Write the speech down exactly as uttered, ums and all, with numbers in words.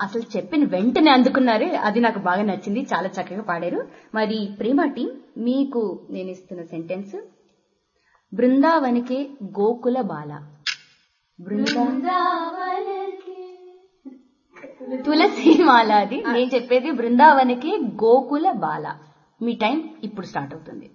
అసలు చెప్పిన వెంటనే అందుకున్నారే, అది నాకు బాగా నచ్చింది. చాలా చక్కగా పాడారు. మరి ప్రేమ టీం, మీకు నేను ఇస్తున్న సెంటెన్స్, బృందావనికి గోకుల బాల. బృందావనకి తులసి మాల. అది నేను చెప్పేది బృందావనికి గోకుల బాల. మీ టైం ఇప్పుడు స్టార్ట్ అవుతుంది.